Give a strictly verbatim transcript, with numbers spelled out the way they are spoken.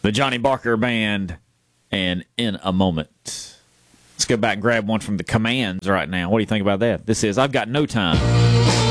The Johnny Barker Band, and In a Moment. Let's go back and grab one from the Commands right now. What do you think about that? This is I've Got No Time.